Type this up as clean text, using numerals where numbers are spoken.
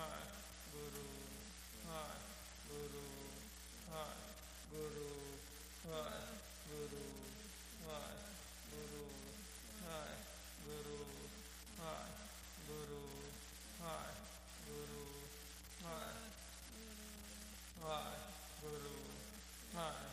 Guru, Hai, Guru, Hai, Guru, Hai, Guru, Hai, Guru, Hai, Guru, Hai, Guru, Hai, Guru, Hai, Hai, Guru, Hai.